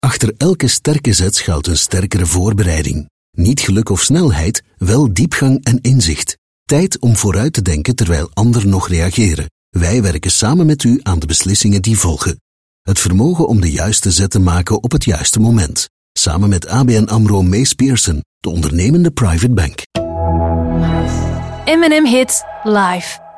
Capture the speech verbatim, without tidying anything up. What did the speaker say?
Achter elke sterke zet schuilt een sterkere voorbereiding. Niet geluk of snelheid, wel diepgang en inzicht. Tijd om vooruit te denken terwijl anderen nog reageren. Wij werken samen met u aan de beslissingen die volgen. Het vermogen om de juiste zet te maken op het juiste moment. Samen met A B N AMRO Mace Pearson, de ondernemende private bank. M en M Hits live.